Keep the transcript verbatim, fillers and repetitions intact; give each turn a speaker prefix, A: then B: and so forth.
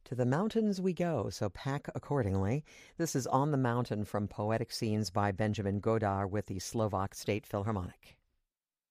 A: To the mountains we go, so pack accordingly. This is On the Mountain from Poetic Scenes by Benjamin Godard with the Slovak State Philharmonic.